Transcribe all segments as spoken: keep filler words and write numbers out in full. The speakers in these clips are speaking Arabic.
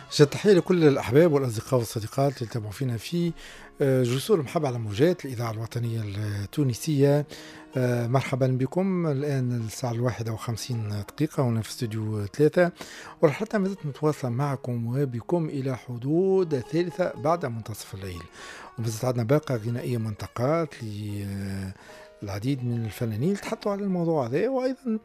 جد تحية لكل الأحباب والأصدقاء والصديقات اللي تابعوا فينا في آه، جسور محبة على موجات الإذاعة الوطنية التونسية. آه، مرحبا بكم. الآن الساعة الواحدة وخمسين دقيقة هنا في استوديو ثلاثة، ورحلتنا ما زالت متواصلة معكم وبكم إلى حدود الثالثة بعد منتصف الليل، وبزت عندنا باقة غنائية منتقات للعديد من الفنانين تحطوا على الموضوع هذا، وأيضا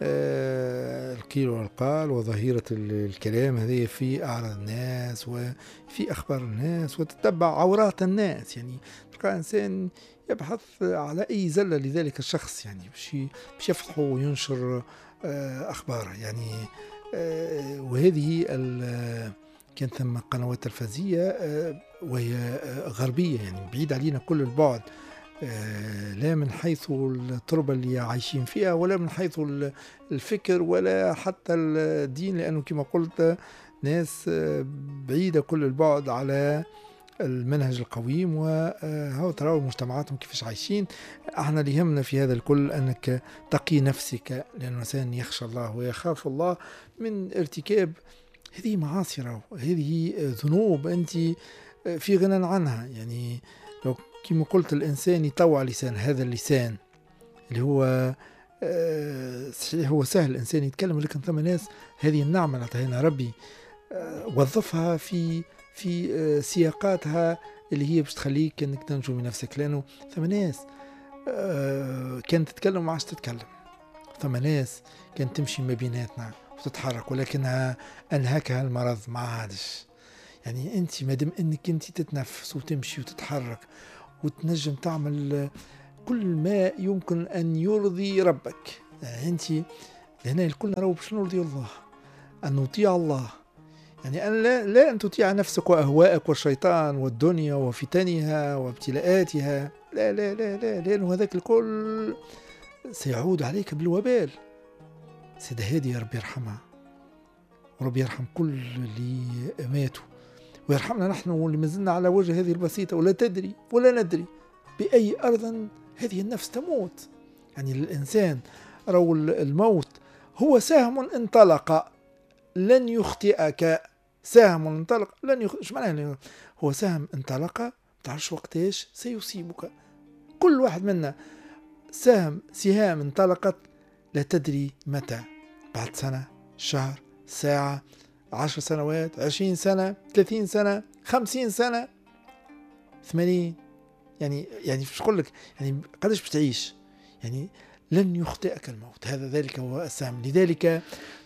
آه القيل والقال وظهيرة الكلام هذه في أعراض الناس وفي أخبار الناس وتتبع عورات الناس. يعني تلقى إنسان يبحث على أي زلة لذلك الشخص، يعني باش باش يفضحه وينشر آه أخباره. يعني آه وهذه كانت ثم قنوات تلفزية آه وهي آه غربية، يعني بعيد علينا كل البعد، لا من حيث التربة اللي عايشين فيها ولا من حيث الفكر ولا حتى الدين، لأنه كما قلت ناس بعيدة كل البعد على المنهج القويم. وهو ترى مجتمعاتهم كيفاش عايشين. احنا اللي يهمنا في هذا الكل أنك تقي نفسك، لأن الإنسان يخشى الله ويخاف الله من ارتكاب هذه معاصي، هذه ذنوب أنت في غنى عنها. يعني لو كما قلت الإنسان يطوع لسان، هذا اللسان اللي هو صحيح هو سهل الإنسان يتكلم، لكن ثم ناس هذه النعمة اللي عطاها ربي وظفها في في سياقاتها اللي هي باش تخليك انك تنجو من نفسك. لأنه ثم ناس كانت تتكلم ما عادش تتكلم، ثم ناس كانت تمشي ما بيناتنا وتتحرك، ولكنها أنهكها المرض ما عادش. يعني أنت مادام أنك أنت تتنفس وتمشي وتتحرك وتنجم تعمل كل ما يمكن أن يرضي ربك، يعني أنت هنا الكل نرى باش نرضي الله، أن نطيع الله. يعني أن لا, لا أن تطيع نفسك وأهواءك والشيطان والدنيا وفتنها وابتلاءاتها، لا لا لا لا لأنه هذاك الكل سيعود عليك بالوبال. سيدة هادي يا رب يرحمها، ورب يرحم كل اللي ماتوا، ويرحمنا نحن واللي مازلنا على وجه هذه البسيطة ولا تدري ولا ندري بأي أرض هذه النفس تموت. يعني للإنسان رو الموت هو سهم انطلق لن يخطئك، سهم انطلق لن يخ... ايش معناه؟ هو سهم انطلق تعرفش وقتاش سيصيبك. كل واحد منا سهم سهام انطلقت لا تدري متى، بعد سنة، شهر، ساعة، عشر سنوات، عشرين سنة، ثلاثين سنة، خمسين سنة، ثمانين. يعني يعني فش أقول لك، يعني قداش بتعيش؟ يعني لن يخطئك الموت، هذا ذلك هو السهم. لذلك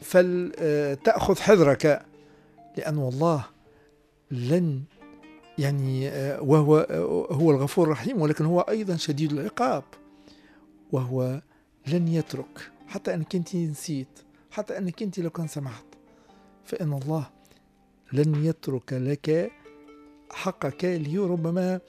فلتأخذ حذرك، لأن الله لن يعني وهو هو الغفور الرحيم، ولكن هو أيضا شديد العقاب، وهو لن يترك حتى أنك أنت نسيت، حتى أنك أنت لو كان سمحت، فإن الله لن يترك لك حقك اللي ربما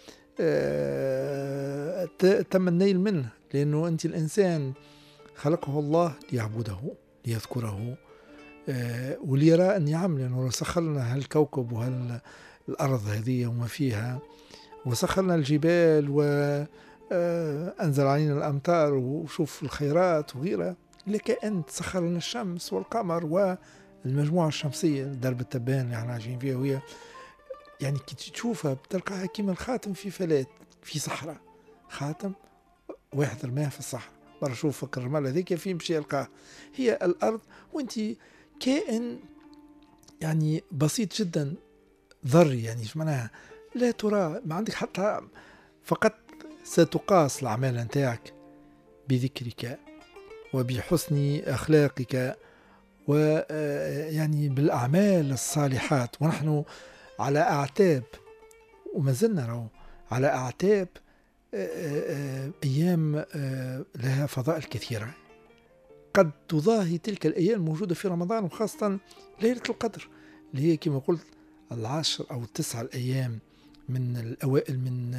تم النيل منه. لأنه أنت الإنسان خلقه الله ليعبده ليذكره وليرى النعم، لأنه سخر لنا هالكوكب وهالأرض هذه وما فيها، وسخر لنا الجبال وأنزل علينا الأمطار وشوف الخيرات وغيرها. لك أنت سخر لنا الشمس والقمر والمجموعة الشمسية درب التبان اللي احنا عايشين فيها، وهي يعني كي تشوفها بتلقاها كيما الخاتم في فلات في صحراء، خاتم واحد رماه في الصحراء، مرة شوف فكر الرمال هذيك في مشي يلقاه. هي الأرض وانت كائن يعني بسيط جدا ذري، يعني ايش معناها؟ لا ترى، ما عندك حتى، فقط ستقاس الأعمال نتاعك بذكرك وبحسن أخلاقك ويعني بالأعمال الصالحات. ونحن على أعتاب، وما زلنا على أعتاب أيام لها فضائل كثيرة قد تضاهي تلك الأيام الموجودة في رمضان، وخاصة ليلة القدر اللي هي كما قلت العشر أو التسع الأيام من الأوائل من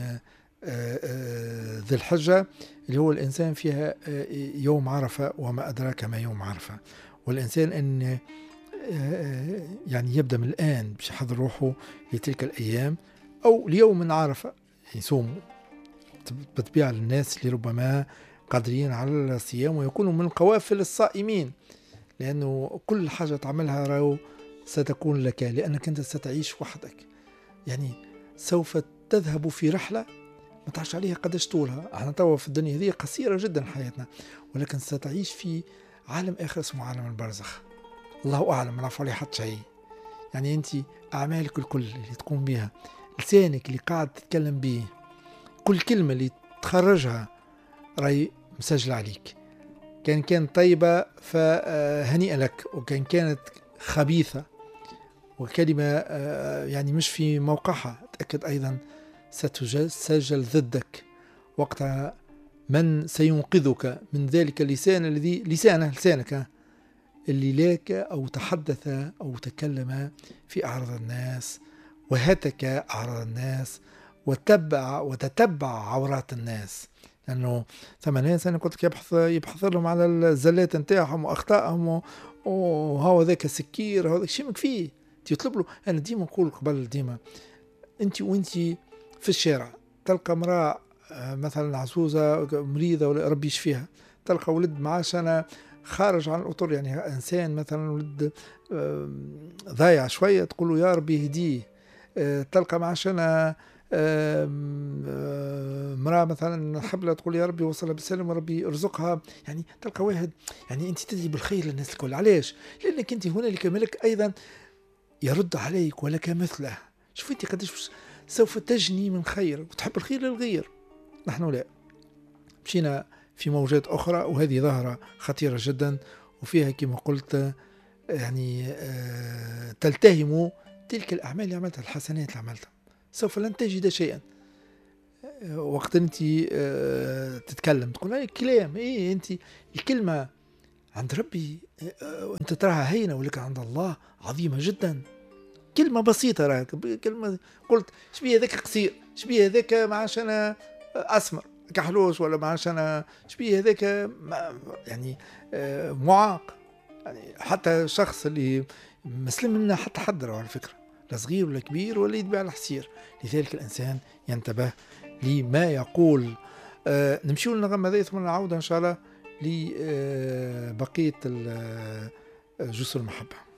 ذي الحجة، اللي هو الإنسان فيها يوم عرفة وما أدراك ما يوم عرفة. والإنسان أن يعني يبدأ من الآن باش يحضر روحه لتلك الأيام أو ليوم عرفة يصوم بطبيعة للناس اللي ربما قادرين على الصيام ويكونوا من قوافل الصائمين، لأنه كل حاجة تعملها راهو ستكون لك، لأنك أنت ستعيش وحدك. يعني سوف تذهب في رحلة ما تعرفش عليها قداش طولها. احنا توا في الدنيا هذه قصيرة جدا حياتنا، ولكن ستعيش في عالم آخر اسمه عالم البرزخ. الله أعلم، ما نعرف عليه حتى شيء. يعني أنت أعمالك الكل اللي تقوم بها، لسانك اللي قاعد تتكلم به، كل كلمة اللي تخرجها راي مسجل عليك. كان كانت طيبة فهنيئة لك، وكان كانت خبيثة وكلمة يعني مش في موقعها، تأكد أيضا ستسجل ضدك. وقتها من سينقذك من ذلك اللسان الذي لسانه لسانك اللي لاك أو تحدث أو تكلم في أعراض الناس وهتك أعراض الناس وتتبع وتتبع عورات الناس. لأنه ثم ناس أنا قلت يبحث يبحث لهم على الزلات نتاعهم وأخطائهم، وهو ذاك سكير هذا شيء مكفيه يطلب له. أنا ديما نقول قبل ديما، أنت وأنت في الشارع تلقى امرأة مثلا عزوزة مريضة ولا ربي يشفيها، تلقى ولد معاشنا خارج عن الأطر، يعني إنسان مثلا ولد ضايع شوية تقول له يا ربي يهديه. تلقى معاشنا امرأة مثلا حبلة تقول يا ربي وصلها بالسلام وربي يرزقها. يعني تلقى واحد، يعني أنت تدعي بالخير للناس الكل. علاش؟ لأنك أنت هنالك ملك أيضا يرد عليك ولك مثله. شوف أنت قديش سوف تجني من خير وتحب الخير للغير. نحن لا، مشينا في موجات أخرى، وهذه ظاهرة خطيرة جدا، وفيها كما قلت يعني آه تلتهم تلك الأعمال اللي عملتها، الحسنات اللي عملتها، سوف لن تجد شيئا. آه وقت أنت آه تتكلم تقول هاي كلام، إيه أنت الكلمة عند ربي آه أنت تراها هينة، ولكن عند الله عظيمة جدا. كلمة بسيطة راك، كلمة قلت شبيه ذاك قصير، شبيه ذاك معاشنا أسمر كحلوش، ولا معاشنا شبيه ذاك يعني معاق. يعني حتى الشخص اللي مسلم لنا حتى حضره على فكرة، لا صغير ولا كبير ولا يتبع الحسير. لذلك الإنسان ينتبه لما يقول. آه نمشيو للنغم هذا ثم نعود إن شاء الله لبقية جسر المحبة.